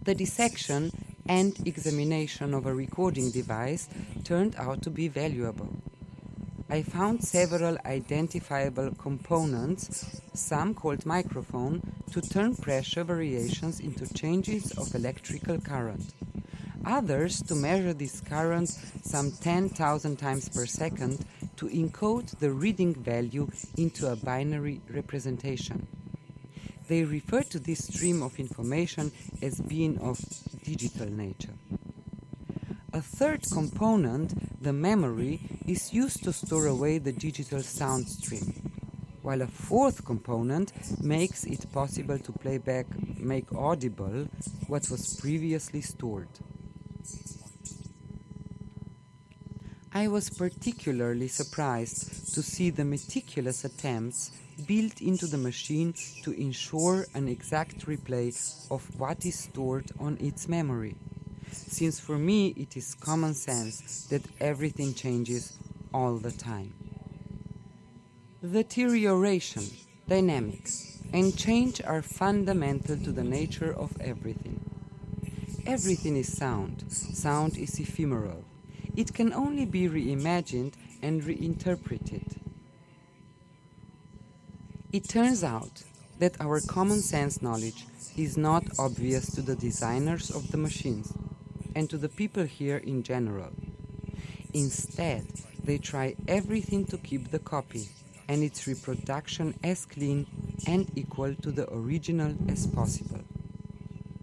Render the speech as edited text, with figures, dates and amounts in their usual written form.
The dissection and examination of a recording device turned out to be valuable. I found several identifiable components, some called microphone, to turn pressure variations into changes of electrical current. Others to measure this current some 10,000 times per second to encode the reading value into a binary representation. They refer to this stream of information as being of digital nature. A third component, the memory, is used to store away the digital sound stream, while a fourth component makes it possible to make audible what was previously stored. I was particularly surprised to see the meticulous attempts built into the machine to ensure an exact replay of what is stored on its memory, since for me it is common sense that everything changes all the time. Deterioration, dynamics, and change are fundamental to the nature of everything. Everything is sound. Sound is ephemeral. It can only be reimagined and reinterpreted. It turns out that our common sense knowledge is not obvious to the designers of the machines and to the people here in general. Instead, they try everything to keep the copy and its reproduction as clean and equal to the original as possible.